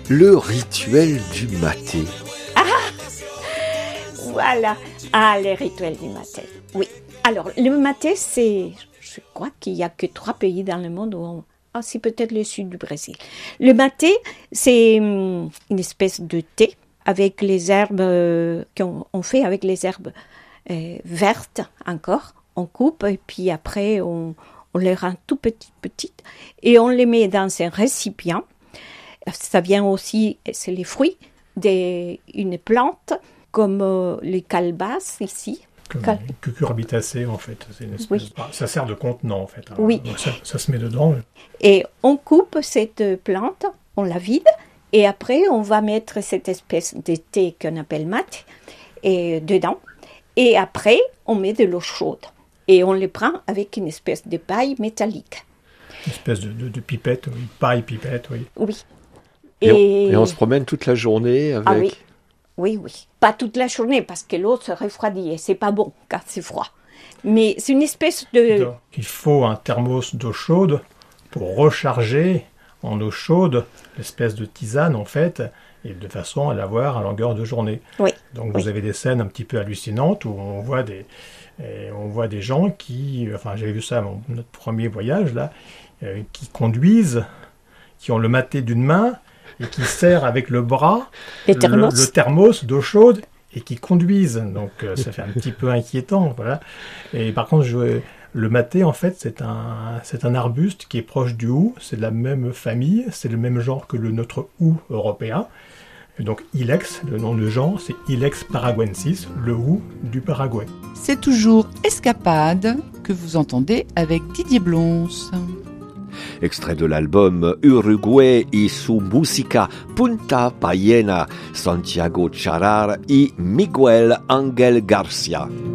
le rituel du maté. Voilà. Les rituels du maté. Oui. Alors, le maté, je crois qu'il n'y a que 3 pays dans le monde où c'est peut-être le sud du Brésil. Le maté, c'est une espèce de thé avec les herbes qu'on fait avec les herbes vertes encore. On coupe et puis après, on les rend tout petites et on les met dans un récipient. Ça vient aussi, c'est les fruits d'une plante comme les calebasses ici. Comme une cucurbitacée, en fait. C'est une espèce Oui. Ça sert de contenant, en fait. Oui. Donc ça se met dedans. Et on coupe cette plante, on la vide, et après on va mettre cette espèce de thé qu'on appelle mate dedans. Et après, on met de l'eau chaude. Et on les prend avec une espèce de paille métallique. Une espèce de pipette, oui. Paille pipette, oui. Oui. Et on se promène toute la journée avec... Ah oui. Oui. Pas toute la journée, parce que l'eau se refroidit et c'est pas bon quand c'est froid. Mais c'est une espèce de... Donc, il faut un thermos d'eau chaude pour recharger en eau chaude l'espèce de tisane, en fait, et de façon à l'avoir à longueur de journée. Oui. Donc vous avez des scènes un petit peu hallucinantes où on voit des gens qui... Enfin, j'avais vu ça à notre premier voyage, là, qui conduisent, qui ont le maté d'une main et qui serrent avec le bras le thermos d'eau chaude et qui conduisent. Donc ça fait un petit peu inquiétant, voilà. Et par contre, le maté, en fait, c'est un arbuste qui est proche du hou, c'est de la même famille, c'est le même genre que notre hou européen. Et donc Ilex, le nom de genre, c'est Ilex paraguensis, le hou du Paraguay. C'est toujours Escapade que vous entendez avec Didier Blons. Extrait de l'album Uruguay y su música Punta Payena, Santiago Charar y Miguel Ángel García.